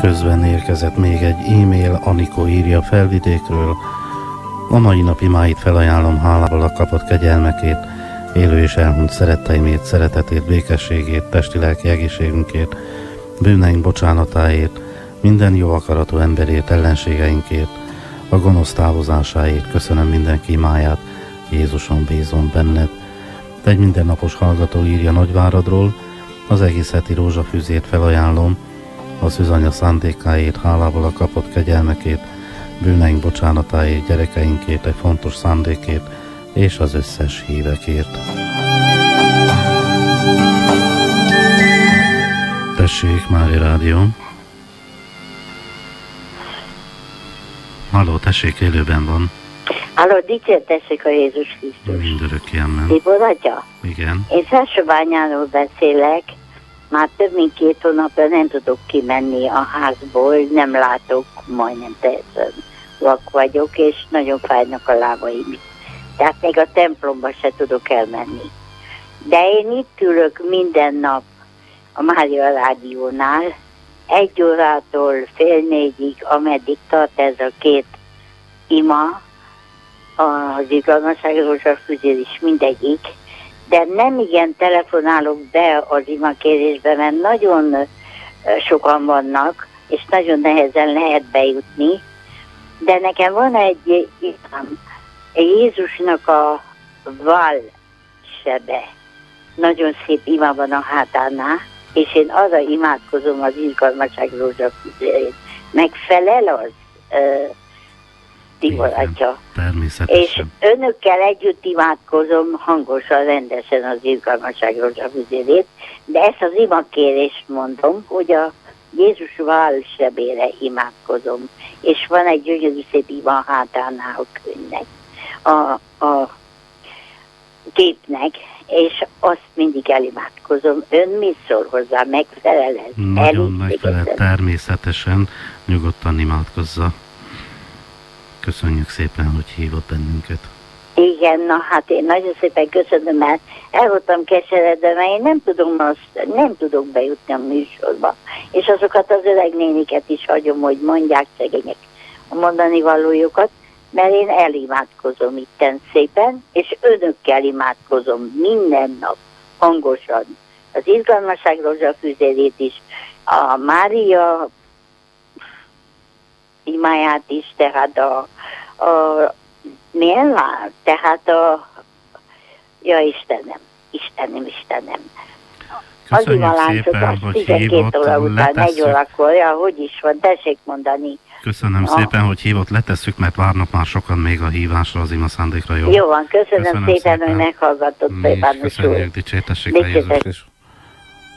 Közben érkezett még egy e-mail, Anikó írja Felvidékről. A mai nap imáit felajánlom hálával a kapott kegyelmekét, élő és elhunyt szeretteimét, szeretetét, békességét, testi-lelki egészségünkért, bűneink bocsánatáért, minden jó akaratú emberért, ellenségeinkért, a gonosz távozásáért. Köszönöm mindenki imáját, Jézuson bízom benned. Egy mindennapos hallgató írja Nagyváradról, az egész heti rózsafűzét felajánlom, a szűzanya szándékáért, hálával a kapott kegyelmekét, bűneink bocsánatáért, gyerekeinkért, egy fontos szándékért, és az összes hívekért. Tessék, Mária Rádió. Halló, tessék, élőben van. Halló, dicsértessék a Jézus Krisztus. Mindörökké amen. Tibor atya? Igen. Én Felsőbányáról beszélek, már több mint 2 hónapja nem tudok kimenni a házból, nem látok, majdnem teljesen vak vagyok, és nagyon fájnak a lábaim. Tehát még a templomba se tudok elmenni. De én itt ülök minden nap a Mária Rádiónál, 1 órától fél 4-ig, ameddig tart ez a 2 ima, az igazság rózsafűzér is mindegyik, de nem igen telefonálok be az imakérésbe, mert nagyon sokan vannak, és nagyon nehezen lehet bejutni, de nekem van egy imám, Jézusnak a vál sebe. Nagyon szép ima van a hátánál, és én arra imádkozom az izgalmaság rózsafűzérét. Megfelel az, Tibor atya. És önökkel együtt imádkozom hangosan, rendesen az izgalmaság rózsafűzérét, de ezt az imakérést mondom, hogy a Jézus válsebére imádkozom. És van egy gyönyörű szép ima a hátánál a könyvnek, a képnek, és azt mindig elimádkozom. Ön mit szól hozzá? Megfelel ez? Nagyon megfelel, természetesen, nyugodtan imádkozza. Köszönjük szépen, hogy hívott bennünket. Igen, na hát én nagyon szépen köszönöm, mert el voltam keseredve, mert én nem tudok bejutni a műsorba. És azokat az öreg néniket is hagyom, hogy mondják szegények a mondani valójukat, mert én elimádkozom itten szépen, és önökkel imádkozom minden nap hangosan. Az izgalmaság rózsafűzérét is, a Mária imáját is, tehát Istenem. Az imaláncot azt 12 óra után, 1 órakor, hogy is van, tessék mondani. Köszönöm szépen, hogy hívott, letesszük, mert várnak már sokan még a hívásra, az ima szándékra, jó? Jó van, köszönöm szépen, hogy meghallgatott. Mi is köszönjük, dicsértessék a Jézus.